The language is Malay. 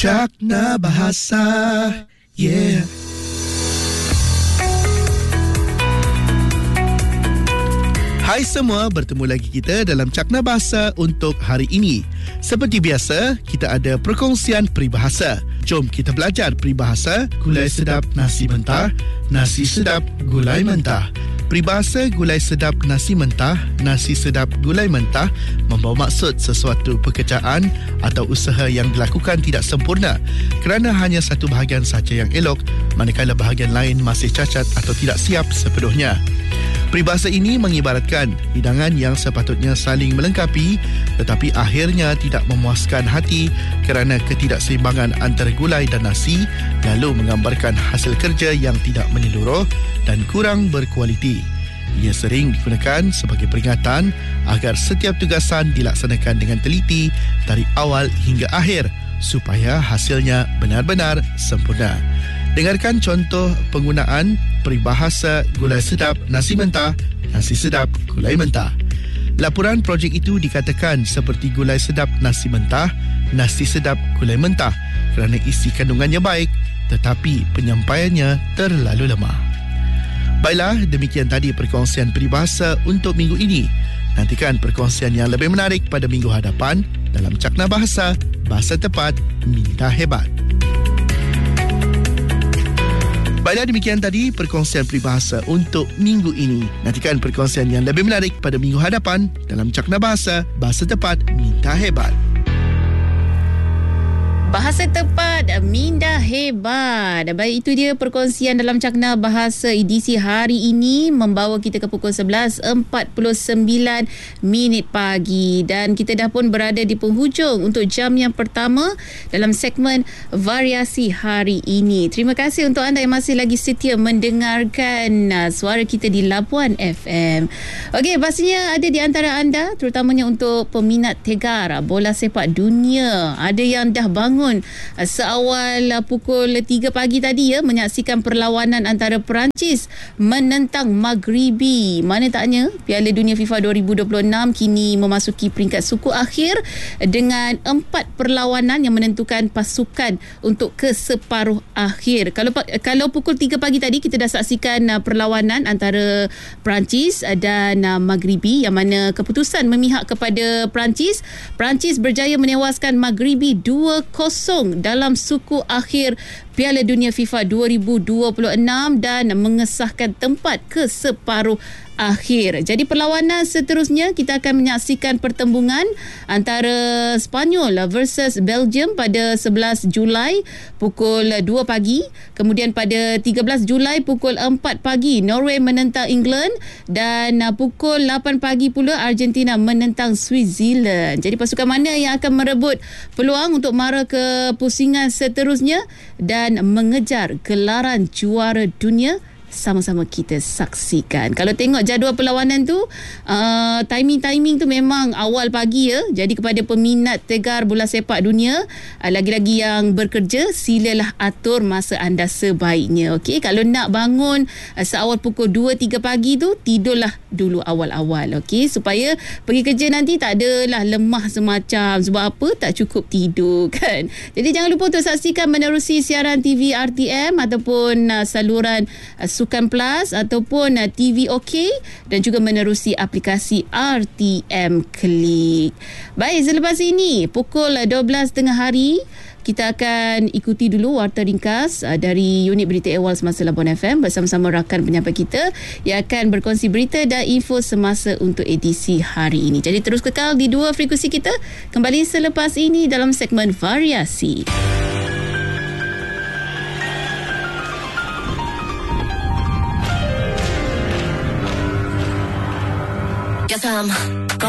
Cakna Bahasa. Yeah. Hai semua, bertemu lagi kita dalam Cakna Bahasa untuk hari ini. Seperti biasa, kita ada perkongsian peribahasa. Jom kita belajar peribahasa gulai sedap nasi mentah, nasi sedap gulai mentah. Peribahasa gulai sedap nasi mentah, nasi sedap gulai mentah membawa maksud sesuatu pekerjaan atau usaha yang dilakukan tidak sempurna kerana hanya satu bahagian sahaja yang elok, manakala bahagian lain masih cacat atau tidak siap sepenuhnya. Peribahasa ini mengibaratkan hidangan yang sepatutnya saling melengkapi tetapi akhirnya tidak memuaskan hati kerana ketidakseimbangan antara gulai dan nasi, lalu menggambarkan hasil kerja yang tidak menyeluruh dan kurang berkualiti. Ia sering digunakan sebagai peringatan agar setiap tugasan dilaksanakan dengan teliti dari awal hingga akhir supaya hasilnya benar-benar sempurna. Dengarkan contoh penggunaan peribahasa gulai sedap nasi mentah, nasi sedap gulai mentah. Laporan projek itu dikatakan seperti gulai sedap nasi mentah, nasi sedap gulai mentah kerana isi kandungannya baik tetapi penyampaiannya terlalu lemah. Baiklah, demikian tadi perkongsian peribahasa untuk minggu ini. Nantikan perkongsian yang lebih menarik pada minggu hadapan dalam Cakna Bahasa, Bahasa Tepat, Minda Hebat. Baiklah, demikian tadi perkongsian peribahasa untuk minggu ini. Nantikan perkongsian yang lebih menarik pada minggu hadapan dalam Cakna Bahasa, Bahasa Tepat, Minda Hebat. Bahasa Tepat, Minda Hebat. Baik, itu dia perkongsian dalam Cakna Bahasa edisi hari ini membawa kita ke pukul 11.49 pagi dan kita dah pun berada di penghujung untuk jam yang pertama dalam segmen variasi hari ini. Terima kasih untuk anda yang masih lagi setia mendengarkan suara kita di Labuan FM. Okey, pastinya ada di antara anda, terutamanya untuk peminat tegar bola sepak dunia, ada yang dah bangun seawal pukul 3 pagi tadi menyaksikan perlawanan antara Perancis menentang Maghribi. Mana taknya Piala Dunia FIFA 2026 kini memasuki peringkat suku akhir dengan 4 perlawanan yang menentukan pasukan untuk ke separuh akhir. Kalau pukul 3 pagi tadi kita dah saksikan perlawanan antara Perancis dan Maghribi yang mana keputusan memihak kepada Perancis. Perancis berjaya menewaskan Maghribi 2-0 dalam suku akhir Piala Dunia FIFA 2026 dan mengesahkan tempat ke separuh akhir. Jadi perlawanan seterusnya kita akan menyaksikan pertembungan antara Sepanyol versus Belgium pada 11 Julai pukul 2 pagi. Kemudian pada 13 Julai pukul 4 pagi Norway menentang England dan pukul 8 pagi pula Argentina menentang Switzerland. Jadi pasukan mana yang akan merebut peluang untuk mara ke pusingan seterusnya dan mengejar gelaran juara dunia? Sama-sama kita saksikan. Kalau tengok jadual perlawanan tu, timing tu memang awal pagi ya. Jadi kepada peminat tegar bola sepak dunia, lagi-lagi yang bekerja, silalah atur masa anda sebaiknya. Okey, kalau nak bangun seawal pukul 2-3 pagi tu, tidurlah dulu awal-awal. Okey, supaya pergi kerja nanti tak adalah lemah semacam. Sebab apa? Tak cukup tidur kan. Jadi jangan lupa untuk saksikan menerusi siaran TV RTM ataupun saluran Sukan Plus ataupun TV OK dan juga menerusi aplikasi RTM Klik. Baik, selepas ini pukul 12 tengah hari kita akan ikuti dulu warta ringkas dari unit berita awal semasa Labuan FM bersama-sama rakan penyampai kita yang akan berkongsi berita dan info semasa untuk edisi hari ini. Jadi terus kekal di dua frekuensi kita. Kembali selepas ini dalam segmen variasi. Yes,